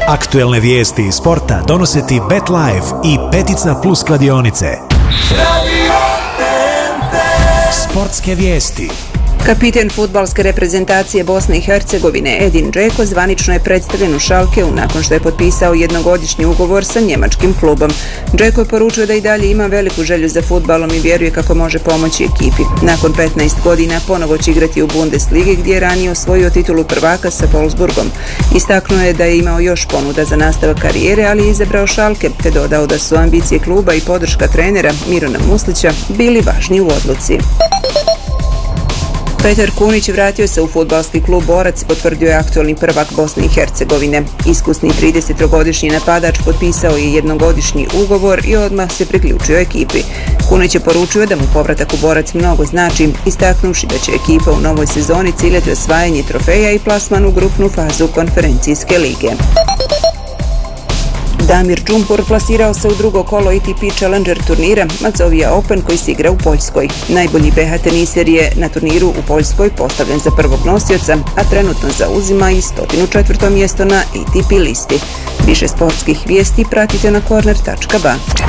Aktuelne vijesti iz sporta donose ti BetLife i Petica Plus kladionice. Sportske vijesti. Kapiten fudbalske reprezentacije Bosne i Hercegovine Edin Džeko zvanično je predstavljen u Schalkeu nakon što je potpisao jednogodišnji ugovor sa njemačkim klubom. Džeko je poručio da i dalje ima veliku želju za fudbalom i vjeruje kako može pomoći ekipi. Nakon 15 godina ponovo će igrati u Bundesligi gdje je ranije osvojio titulu prvaka sa Wolfsburgom. Istaknuo je da je imao još ponuda za nastavak karijere, ali je izabrao Schalke, te dodao da su ambicije kluba i podrška trenera Mirona Muslića bili važni u odluci. Petar Kunić vratio se u fudbalski klub Borac, potvrdio je aktualni prvak Bosne i Hercegovine. Iskusni 30-godišnji napadač potpisao je jednogodišnji ugovor i odmah se priključio ekipi. Kunić je poručio da mu povratak u Borac mnogo znači, istaknuvši da će ekipa u novoj sezoni ciljati osvajanje trofeja i plasman u grupnu fazu konferencijske lige. Damir Džumpur plasirao se u drugo kolo ATP Challenger turnira Mazovija Open koji se igra u Poljskoj. Najbolji BH teniser je na turniru u Poljskoj postavljen za prvog nosioca, a trenutno zauzima i 104. mjesto na ATP listi. Više sportskih vijesti pratite na corner.ba.